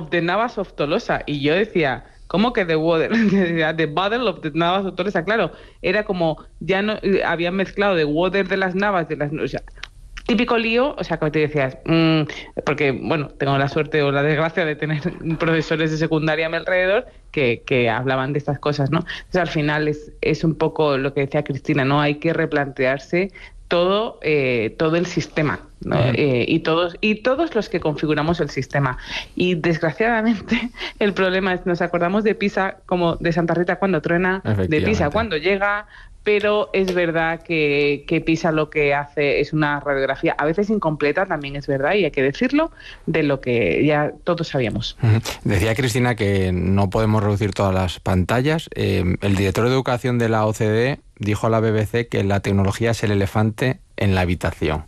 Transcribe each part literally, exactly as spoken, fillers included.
of the Navas of Tolosa. Y yo decía, ¿cómo que the water? The Battle of the Navas of Tolosa. Claro, era como, ya no, habían mezclado the water de las Navas, de las... O sea, típico lío, o sea, que te decías, mmm, porque, bueno, tengo la suerte o la desgracia de tener profesores de secundaria a mi alrededor que, que hablaban de estas cosas, ¿no? Entonces, al final es, es un poco lo que decía Cristina, ¿no? Hay que replantearse todo, eh, todo el sistema, ¿no? Uh-huh. eh, y todos y todos los que configuramos el sistema. Y desgraciadamente el problema es, nos acordamos de Pisa como de Santa Rita cuando truena, de Pisa cuando llega, pero es verdad que, que PISA lo que hace es una radiografía, a veces incompleta, también es verdad, y hay que decirlo, de lo que ya todos sabíamos. Uh-huh. Decía Cristina que no podemos reducir todas las pantallas. Eh, el director de Educación de la O C D E dijo a la B B C que la tecnología es el elefante en la habitación.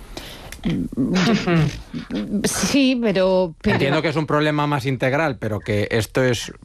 Sí, pero, pero... Entiendo que es un problema más integral, pero que esto es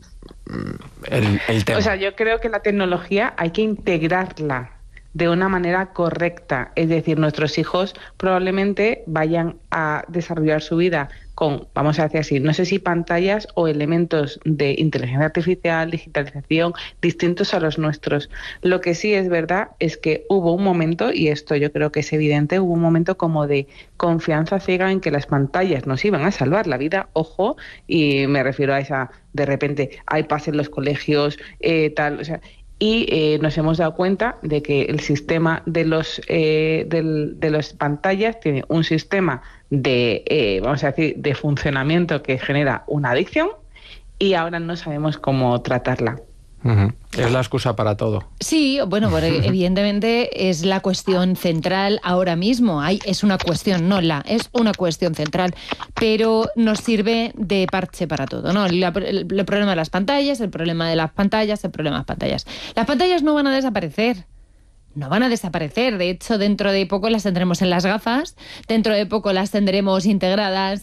el, el tema. O sea, yo creo que la tecnología hay que integrarla de una manera correcta. Es decir, nuestros hijos probablemente vayan a desarrollar su vida con, vamos a decir así, no sé si pantallas o elementos de inteligencia artificial, digitalización, distintos a los nuestros. Lo que sí es verdad es que hubo un momento, y esto yo creo que es evidente, hubo un momento como de confianza ciega en que las pantallas nos iban a salvar la vida, ojo, y me refiero a esa, de repente, iPads en los colegios, eh, tal, o sea... Y eh, nos hemos dado cuenta de que el sistema de los eh, del, de las pantallas tiene un sistema de, eh, vamos a decir, de funcionamiento que genera una adicción y ahora no sabemos cómo tratarla. Uh-huh. Es la excusa para todo. Sí, bueno, bueno, evidentemente es la cuestión central ahora mismo. Hay, es una cuestión, no la, es una cuestión central, pero nos sirve de parche para todo, ¿no? El, el, el problema de las pantallas, el problema de las pantallas, el problema de las pantallas. Las pantallas no van a desaparecer. No van a desaparecer, de hecho dentro de poco las tendremos en las gafas, dentro de poco las tendremos integradas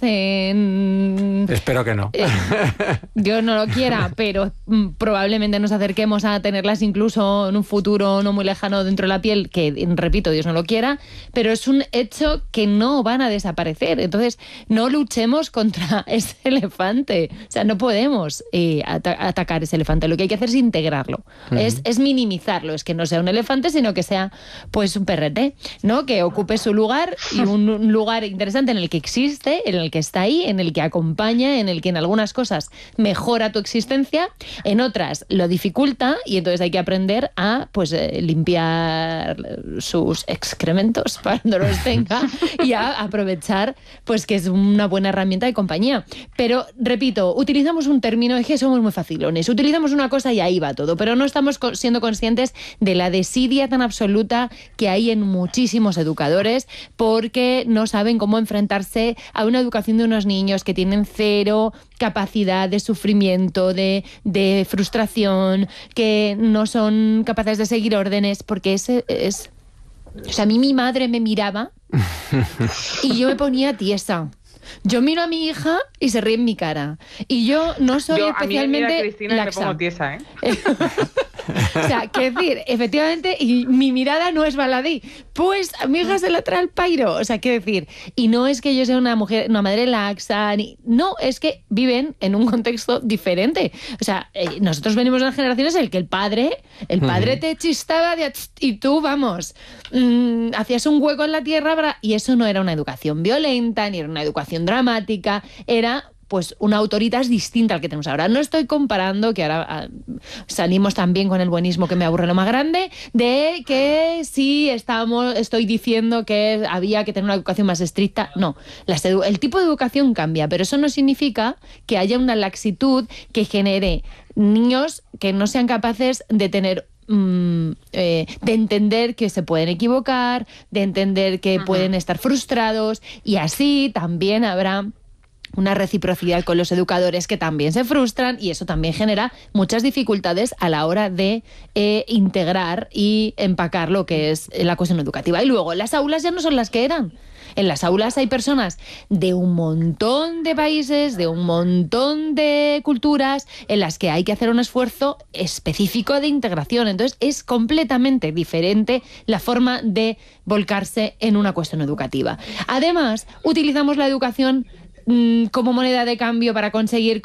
en... Espero que no. Eh, yo no lo quiera, pero mm, probablemente nos acerquemos a tenerlas incluso en un futuro no muy lejano dentro de la piel, que repito, Dios no lo quiera, pero es un hecho que no van a desaparecer. Entonces no luchemos contra ese elefante, o sea, no podemos eh, at- atacar ese elefante, lo que hay que hacer es integrarlo, uh-huh. es, es minimizarlo, es que no sea un elefante, sino que sea pues un perrete, ¿no? Que ocupe su lugar y un, un lugar interesante en el que existe, en el que está ahí, en el que acompaña, en el que en algunas cosas mejora tu existencia, en otras lo dificulta y entonces hay que aprender a pues eh, limpiar sus excrementos cuando los tenga y a aprovechar pues que es una buena herramienta de compañía. Pero repito, utilizamos un término, es que somos muy facilones, utilizamos una cosa y ahí va todo, pero no estamos siendo conscientes de la desidia tan absoluta que hay en muchísimos educadores porque no saben cómo enfrentarse a una educación de unos niños que tienen cero capacidad de sufrimiento, de, de frustración, que no son capaces de seguir órdenes, porque ese es... O sea, a mí mi madre me miraba y yo me ponía tiesa. Yo miro a mi hija y se ríe en mi cara. Y yo no soy yo, especialmente a mí me mira Cristina laxa. Y me pongo tiesa, ¿eh? O sea, qué decir, efectivamente, y mi mirada no es baladí. Pues a mi hija se la trae al pairo. O sea, qué decir. Y no es que yo sea una mujer, una madre laxa, ni, no, es que viven en un contexto diferente. O sea, eh, nosotros venimos de las generaciones en el que el padre, el padre uh-huh. te chistaba de, y tú, vamos, mmm, hacías un hueco en la tierra, y eso no era una educación violenta, ni era una educación dramática, era pues una autoritas distinta al que tenemos ahora. No estoy comparando, que ahora ah, salimos también con el buenismo que me aburre lo más grande, de que sí estamos, estoy diciendo que había que tener una educación más estricta. No, las edu- el tipo de educación cambia, pero eso no significa que haya una laxitud que genere niños que no sean capaces de tener Mm, eh, de entender que se pueden equivocar, de entender que uh-huh. pueden estar frustrados, y así también habrá una reciprocidad con los educadores que también se frustran, y eso también genera muchas dificultades a la hora de eh, integrar y empacar lo que es la cuestión educativa. Y luego las aulas ya no son las que eran. En las aulas hay personas de un montón de países, de un montón de culturas, en las que hay que hacer un esfuerzo específico de integración. Entonces es completamente diferente la forma de volcarse en una cuestión educativa. Además, utilizamos la educación mmm, como moneda de cambio para conseguir